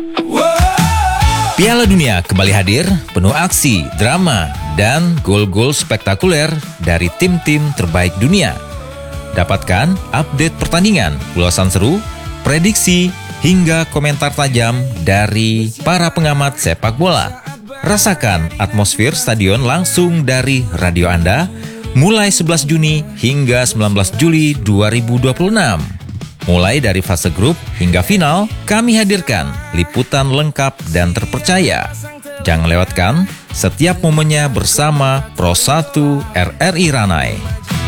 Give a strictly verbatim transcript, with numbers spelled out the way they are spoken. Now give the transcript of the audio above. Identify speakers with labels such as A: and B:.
A: Piala Dunia kembali hadir, penuh aksi, drama, dan gol-gol spektakuler dari tim-tim terbaik dunia. Dapatkan update pertandingan, ulasan seru, prediksi, hingga komentar tajam dari para pengamat sepak bola. Rasakan atmosfer stadion langsung dari radio Anda, mulai sebelas Juni hingga sembilan belas Juli dua ribu dua puluh enam. Mulai dari fase grup hingga final, kami hadirkan liputan lengkap dan terpercaya. Jangan lewatkan setiap momennya bersama Pro satu R R I Ranai.